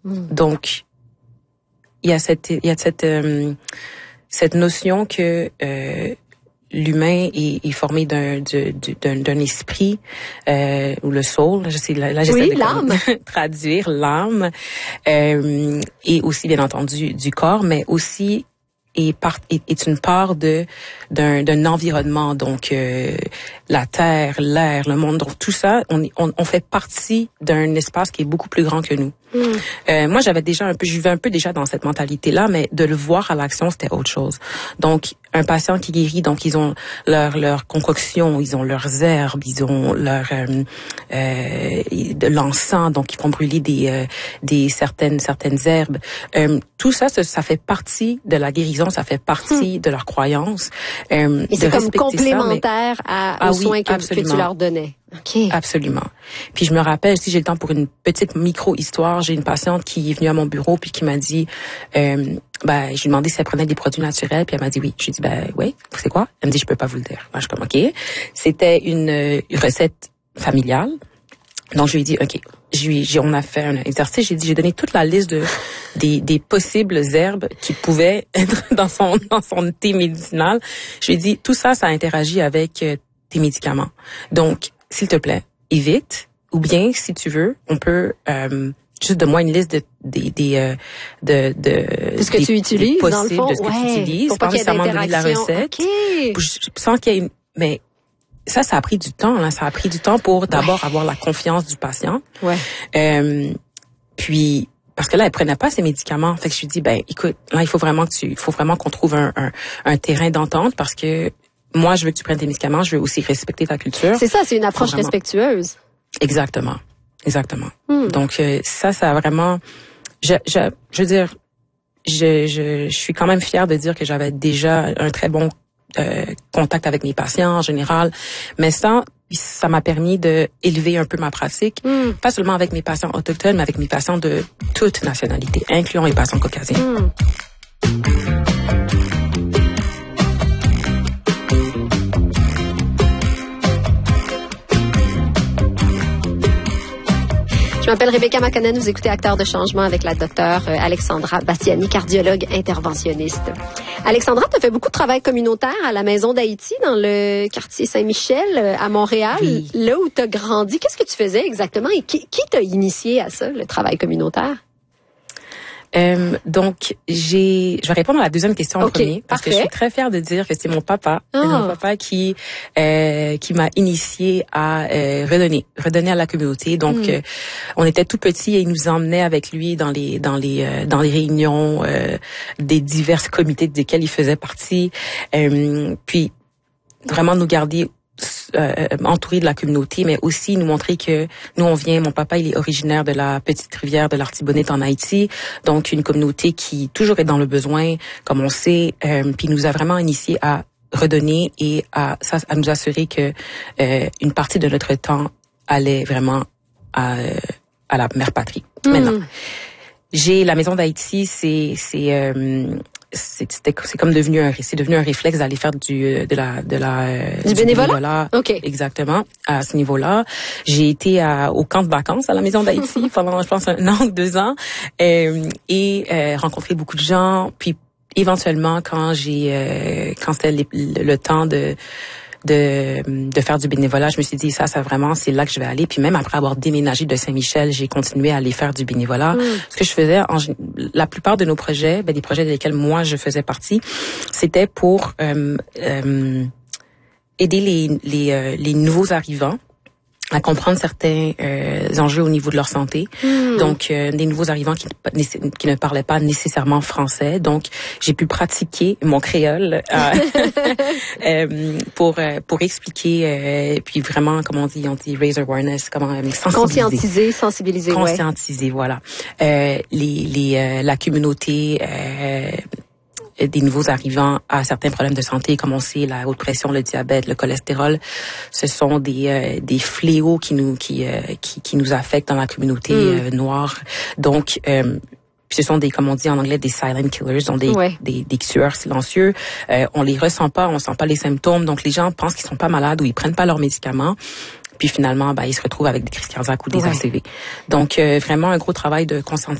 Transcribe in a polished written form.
Donc, il y a cette notion que l'humain est formé d'un esprit ou le soul, j'essaie de l'âme. Traduire l'âme, et aussi bien entendu du corps, mais aussi est une part d'un environnement, donc la terre, l'air, le monde, donc tout ça, on fait partie d'un espace qui est beaucoup plus grand que nous. Moi, je vivais un peu déjà dans cette mentalité-là, mais de le voir à l'action, c'était autre chose. Donc, un patient qui guérit, donc ils ont leur concoction, ils ont leurs herbes, ils ont de l'encens, donc ils vont brûler des certaines herbes. Tout ça, ça fait partie de la guérison, ça fait partie de leur croyance. Et c'est comme complémentaire aux soins que tu leur donnais. Okay. Absolument. Puis je me rappelle, si j'ai le temps pour une petite micro-histoire, j'ai une patiente qui est venue à mon bureau puis qui m'a dit, je lui ai demandé si elle prenait des produits naturels, puis elle m'a dit oui. Je lui ai dit, oui, c'est quoi? Elle me dit, je peux pas vous le dire. Moi, je suis comme, OK. C'était une recette familiale. Donc, je lui ai dit, OK. On a fait un exercice. J'ai donné toute la liste des possibles herbes qui pouvaient être dans son thé médicinal. Je lui ai dit, tout ça, ça interagit avec tes médicaments. Donc, s'il te plaît, évite, ou bien, si tu veux, on peut juste donne-moi une liste de ce que tu utilises, dans le fond, de ce que tu utilises, pas nécessairement donner de la recette, sans qu'il y ait une... Mais ça a pris du temps, là. Ça a pris du temps pour d'abord avoir la confiance du patient. Puis parce que là, elle prenait pas ses médicaments. Fait que je lui dis, écoute, là, il faut vraiment qu'on trouve un terrain d'entente, parce que moi, je veux que tu prennes tes médicaments, je veux aussi respecter ta culture. C'est ça, c'est une approche respectueuse. Exactement. Donc ça a vraiment, je veux dire, je suis quand même fière de dire que j'avais déjà un très bon contact avec mes patients en général, mais ça m'a permis de élever un peu ma pratique, pas seulement avec mes patients autochtones, mais avec mes patients de toute nationalité, incluant les patients caucasiens. Je m'appelle Rebecca Makonnen, vous écoutez Acteurs de changement avec la docteure Alexandra Bastiani, cardiologue interventionniste. Alexandra, tu as fait beaucoup de travail communautaire à la Maison d'Haïti, dans le quartier Saint-Michel, à Montréal, là où tu as grandi. Qu'est-ce que tu faisais exactement et qui t'a initié à ça, le travail communautaire? Donc, je vais répondre à la deuxième question en premier, parce que je suis très fière de dire que c'est mon papa, qui m'a initiée à redonner à la communauté. Donc, on était tout petits et il nous emmenait avec lui dans les réunions des divers comités desquels il faisait partie, puis vraiment nous garder entouré de la communauté, mais aussi nous montrer que nous mon papa il est originaire de la petite rivière de l'Artibonite en Haïti, donc une communauté qui toujours est dans le besoin, comme on sait, puis nous a vraiment initié à redonner et à nous assurer que une partie de notre temps allait vraiment à la mère patrie. Maintenant, j'ai la Maison d'Haïti, c'est comme devenu un réflexe d'aller faire du bénévolat. Exactement, à ce niveau-là. J'ai été au camp de vacances à la Maison d'Haïti pendant, je pense, 1 an ou 2 ans, et rencontré beaucoup de gens. Puis éventuellement, quand c'était le temps de faire du bénévolat, je me suis dit ça vraiment, c'est là que je vais aller. Puis même après avoir déménagé de Saint-Michel, j'ai continué à aller faire du bénévolat. Ce que je faisais, la plupart de nos projets, des projets desquels moi je faisais partie, c'était pour aider les nouveaux arrivants à comprendre certains enjeux au niveau de leur santé. Donc, des nouveaux arrivants qui ne parlaient pas nécessairement français. Donc, j'ai pu pratiquer mon créole pour expliquer, puis vraiment, comme on dit raise awareness, sensibiliser. Conscientiser, voilà. La communauté des nouveaux arrivants à certains problèmes de santé, comme on sait, la haute pression, le diabète, le cholestérol. Ce sont des fléaux qui nous affectent dans la communauté noire. Donc, ce sont comme on dit en anglais, des silent killers, donc des tueurs silencieux. On les ressent pas, on sent pas les symptômes. Donc, les gens pensent qu'ils sont pas malades ou ils prennent pas leurs médicaments. Puis finalement, ils se retrouvent avec des crises cardiaques ou des ACV. Donc, vraiment un gros travail de